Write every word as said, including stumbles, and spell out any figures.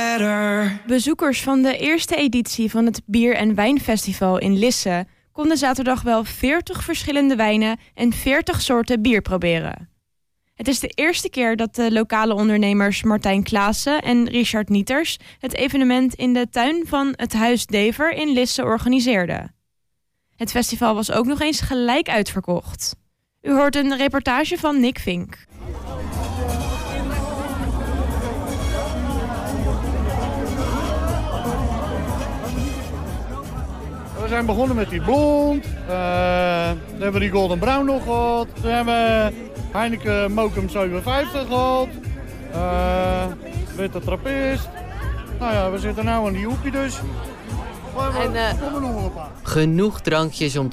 better. Bezoekers van de eerste editie van het Bier- en Wijnfestival in Lisse konden zaterdag wel veertig verschillende wijnen en veertig soorten bier proberen. Het is de eerste keer dat de lokale ondernemers Martijn Klaassen en Richard Nieters het evenement in de tuin van het Huis Dever in Lisse organiseerden. Het festival was ook nog eens gelijk uitverkocht. U hoort een reportage van Nick Vink. We zijn begonnen met die blond, uh, dan hebben we die golden brown nog gehad, dan hebben we Heineken Mokum zevenenvijftig gehad, uh, witte trappist. Nou ja, we zitten nu aan die hoepie dus. En, uh, genoeg drankjes om